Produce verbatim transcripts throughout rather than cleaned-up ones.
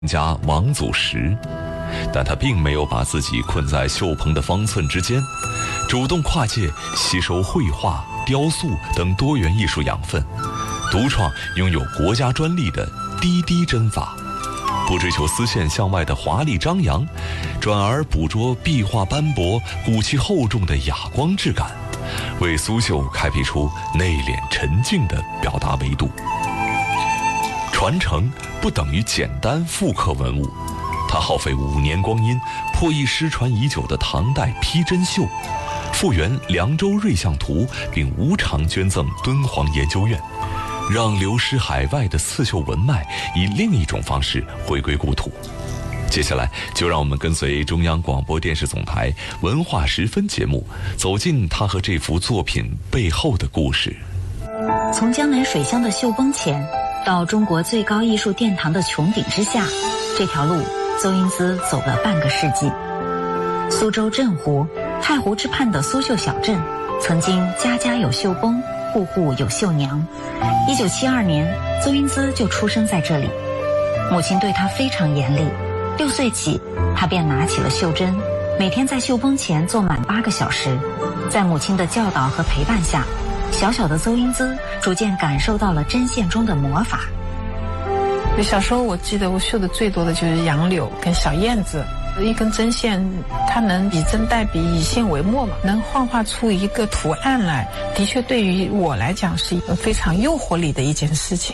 家王祖石，但他并没有把自己困在绣棚的方寸之间，主动跨界吸收绘画、雕塑等多元艺术养分，独创拥有国家专利的滴滴针法，不追求丝线向外的华丽张扬，转而捕捉壁画斑驳、骨气厚重的哑光质感，为苏绣开辟出内敛沉静的表达维度。传承不等于简单复刻文物，他耗费五年光阴，破译失传已久的唐代批针绣，复原凉州瑞相图，并无偿捐赠敦煌研究院，让流失海外的刺绣文脉以另一种方式回归故土。接下来就让我们跟随中央广播电视总台文化十分节目，走进他和这幅作品背后的故事。 从江南水乡的绣崩前到中国最高艺术殿堂的穹顶之下，这条路邹英姿走了半个世纪。苏州镇湖、太湖之畔的苏绣小镇，曾经家家有绣崩，户户有绣娘。一九七二年，邹英姿就出生在这里。母亲对她非常严厉，六岁起，她便拿起了绣针，每天在绣崩前做满八个小时。在母亲的教导和陪伴下，小小的邹英姿逐渐感受到了针线中的魔法。 小时候我记得我绣的最多的就是杨柳跟小燕子，一根针线它能以针代笔，以线为墨嘛，能幻化出一个图案来，的确对于我来讲是一个非常诱惑力的一件事情。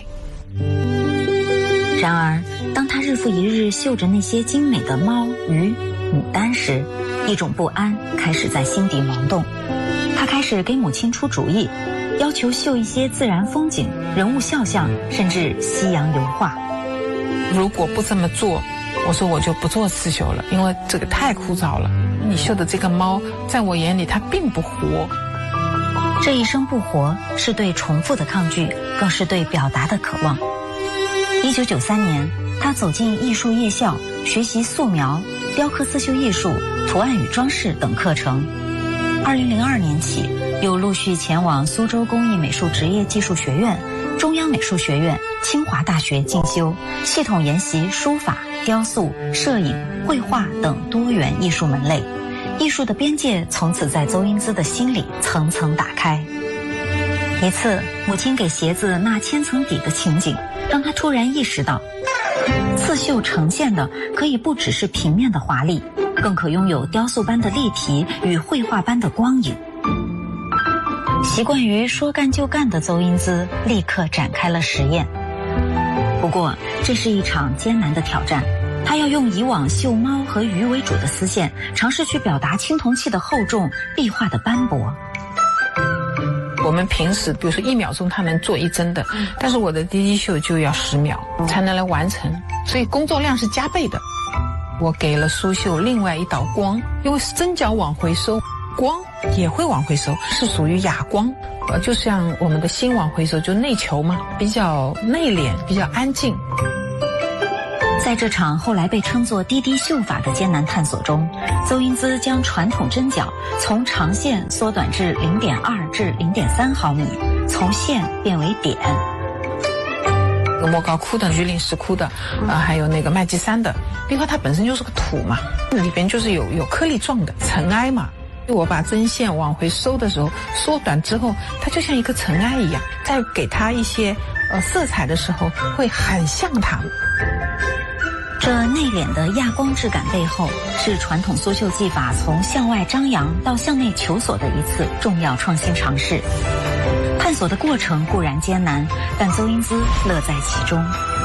然而当他日复一日绣着那些精美的猫、鱼、牡丹时，一种不安开始在心底萌动。他开始给母亲出主意，要求绣一些自然风景、人物肖像，甚至西洋油画。 如果不这么做，我说我就不做刺绣了，因为这个太枯燥了。你绣的这个猫，在我眼里它并不活。 这一生不活，是对重复的抗拒，更是对表达的渴望。一九九三年，他走进艺术夜校，学习素描、雕刻刺绣艺术、图案与装饰等课程。二零零二年起，又陆续前往苏州工艺美术职业技术学院、中央美术学院、清华大学进修，系统研习书法、雕塑、摄影、绘画等多元艺术门类。艺术的边界从此在邹英姿的心里层层打开。一次，母亲给鞋子纳千层底的情景，让他突然意识到，刺绣呈现的可以不只是平面的华丽，更可拥有雕塑般的立体与绘画般的光影。习惯于说干就干的邹英姿立刻展开了实验。不过这是一场艰难的挑战，她要用以往绣猫和鱼为主的丝线，尝试去表达青铜器的厚重、壁画的斑驳。 我们平时比如说一秒钟它能做一针的，但是我的滴滴绣就要十秒才能来完成，所以工作量是加倍的。我给了苏绣另外一道光，因为针脚往回收，光也会往回收，是属于哑光，呃，就像我们的心往回收，就内求嘛，比较内敛，比较安静。 在这场后来被称作滴滴绣法的艰难探索中，邹英姿将传统针脚从长线缩短至 零点二 至 零点三 毫米，从线变为点。 莫高窟的、榆林石窟的，呃，还有那个麦积山的壁画，它本身就是个土嘛，里边就是有有颗粒状的尘埃嘛。我把针线往回收的时候，缩短之后，它就像一颗尘埃一样，再给它一些呃色彩的时候，会很像它。 这内敛的亚光质感背后，是传统苏绣技法从向外张扬到向内求索的一次重要创新尝试。探索的过程固然艰难，但邹英姿乐在其中。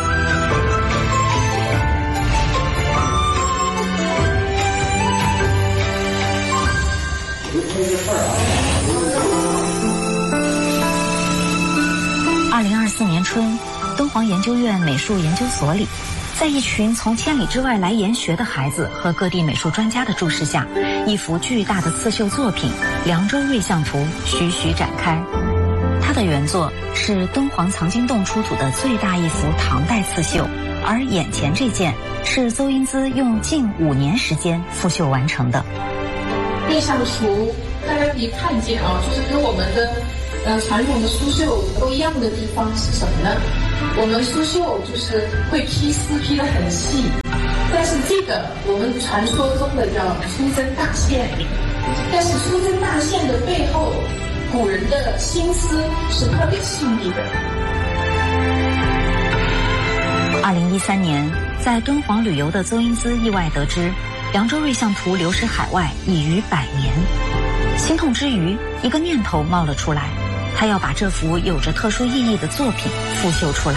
二零二四年春，敦煌研究院美术研究所里，在一群从千里之外来研学的孩子和各地美术专家的注视下，一幅巨大的刺绣作品《凉州瑞相图》徐徐展开。它的原作是敦煌藏经洞出土的最大一幅唐代刺绣，而眼前这件是邹英姿用近五年时间复绣完成的。 瑞相图大家可以看见啊，就是跟我们的呃传统的苏绣都一样的地方是什么呢？ 我们苏绣就是会披丝披得很细，但是这个我们传说中的叫出针大线，但是出针大线的背后，古人的心思是特别细腻的。 二零一三年，在敦煌旅游的邹英姿意外得知凉州瑞相图流失海外已逾百年，心痛之余，一个念头冒了出来，他要把这幅有着特殊意义的作品复绣出来。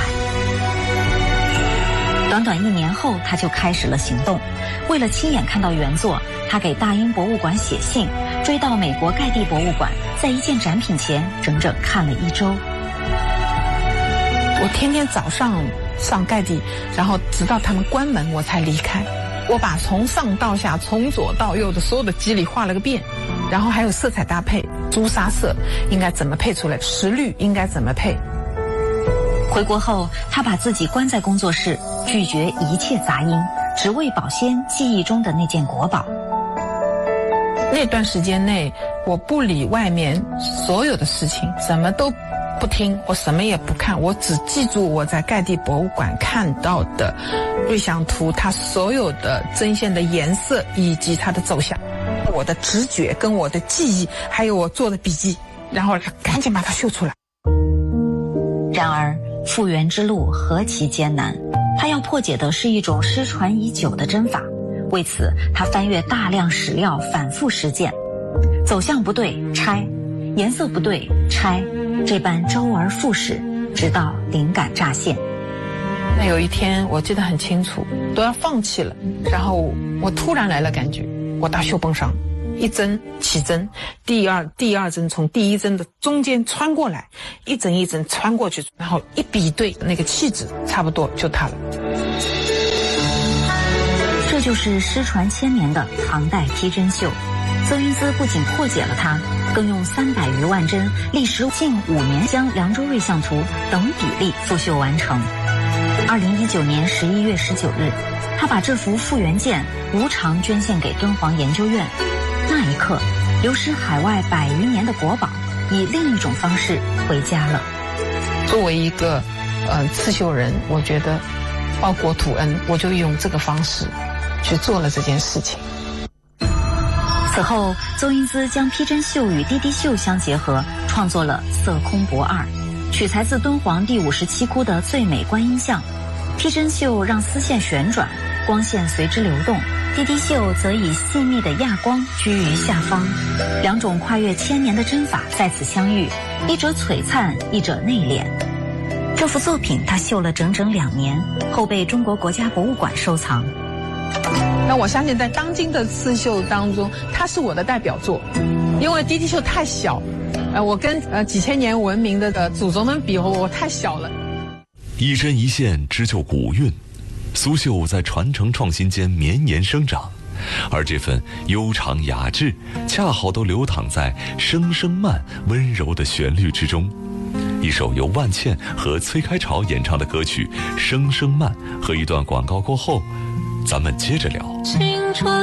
短短一年后，他就开始了行动。为了亲眼看到原作，他给大英博物馆写信，追到美国盖蒂博物馆，在一件展品前整整看了一周。 我天天早上上盖蒂，然后直到他们关门我才离开。我把从上到下、从左到右的所有的肌理画了个遍，然后还有色彩搭配，朱砂色应该怎么配出来，石绿应该怎么配。 回国后，他把自己关在工作室，拒绝一切杂音，只为保鲜记忆中的那件国宝。 那段时间内，我不理外面所有的事情，什么都不听，我什么也不看，我只记住我在盖蒂博物馆看到的瑞相图，它所有的针线的颜色以及它的走向，我的直觉跟我的记忆，还有我做的笔记，然后赶紧把它绣出来。 然而复原之路何其艰难，他要破解的是一种失传已久的针法。为此，他翻阅大量史料，反复实践，走向不对拆，颜色不对拆，这般周而复始，直到灵感乍现。 那有一天我记得很清楚，都要放弃了，然后我突然来了感觉，我打绣绷上，一针起针，第二第二针从第一针的中间穿过来，一针一针穿过去，然后一比对，那个气质差不多就它了。 这就是失传千年的唐代批针绣。邹英姿不仅破解了它，更用三百余万针，历时近五年，将《凉州瑞相图》等比例复绣完成。二零一九年十一月十九日，他把这幅复原件无偿捐献给敦煌研究院。那一刻，流失海外百余年的国宝，以另一种方式回家了。 作为一个呃刺绣人，我觉得报国土恩，我就用这个方式去做了这件事情。 此后，邹英姿将批针绣与滴滴绣相结合，创作了《色空博二》，取材自敦煌第五十七窟的最美观音像。批针绣让丝线旋转，光线随之流动；滴滴绣则以细密的亚光居于下方。两种跨越千年的针法在此相遇，一者璀璨，一者内敛。这幅作品他绣了整整两年，后被中国国家博物馆收藏。 那我相信在当今的刺绣当中，它是我的代表作，因为滴滴绣太小，呃，我跟呃几千年文明的呃祖宗们比，我太小了。 一针一线织就古韵，苏绣在传承创新间绵延生长，而这份悠长雅致，恰好都流淌在声声慢温柔的旋律之中。一首由万茜和崔开潮演唱的歌曲《声声慢》和一段广告过后，咱们接着聊。 青春